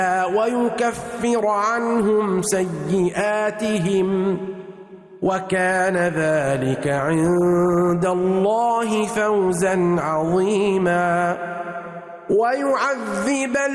ويكفر عنهم سيئاتهم وكان ذلك عند الله فوزا عظيما ويعذب